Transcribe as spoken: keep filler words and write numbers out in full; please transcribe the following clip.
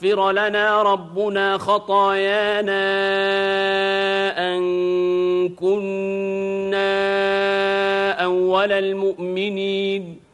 ليغفر لنا ربنا خطايانا أن كنا أول المؤمنين